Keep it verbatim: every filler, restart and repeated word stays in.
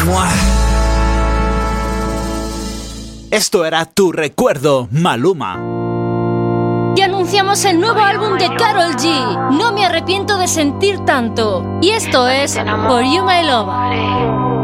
Mua. Esto era Tu Recuerdo, Maluma. Y anunciamos el nuevo álbum de Karol G, No me arrepiento de sentir tanto. Y esto es For You My Love.